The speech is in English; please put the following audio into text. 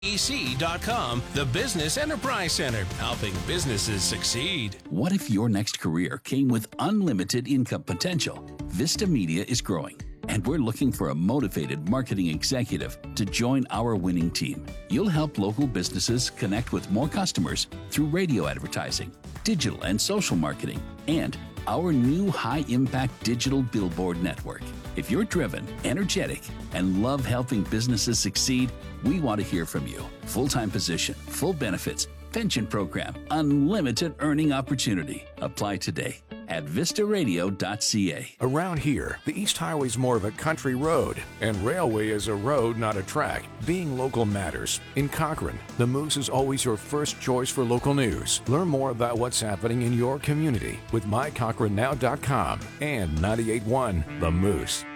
VistaMediaEC.com, the Business Enterprise Center, helping businesses succeed. What if your next career came with unlimited income potential? Vista Media is growing, and we're looking for a motivated marketing executive to join our winning team. You'll help local businesses connect with more customers through radio advertising, digital and social marketing, and our new high-impact digital billboard network. If you're driven, energetic, and love helping businesses succeed, we want to hear from you. Full-time position, full benefits, pension program, unlimited earning opportunity. Apply today at vistaradio.ca. Around here, the East Highway is more of a country road, and Railway is a road, not a track. Being local matters. In Cochrane, the Moose is always your first choice for local news. Learn more about what's happening in your community with mycochranenow.com and 98.1 The Moose.